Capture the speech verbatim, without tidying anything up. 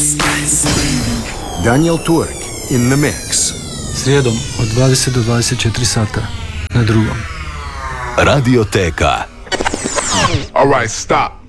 Daniel Turk in the mix. Srijedom od dvadeset do dvadeset četiri sata na Drugom. Radioteka. All right, stop.